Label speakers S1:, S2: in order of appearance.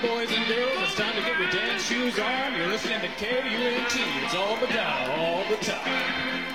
S1: boys and girls, it's time to get your dance shoes on. You're listening to KUNT. It's all the time, all the time.